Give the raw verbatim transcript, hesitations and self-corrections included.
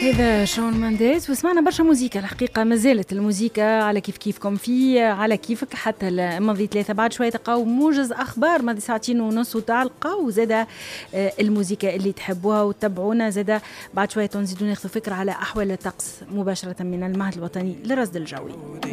هذا شون مانديز وسمعنا برشا موزيكا. الحقيقة ما زالت الموزيكا على كيف كيفكم في على كيفك حتى الماضي ثلاثة. بعد شوية تلقاو موجز أخبار ماضي ساعتين ونص وتلقاو زادة الموزيكا اللي تحبوها وتتبعونا. زادة بعد شوية نزيدو ناخذ فكرة على أحوال الطقس مباشرة من المعهد الوطني للرصد الجوي.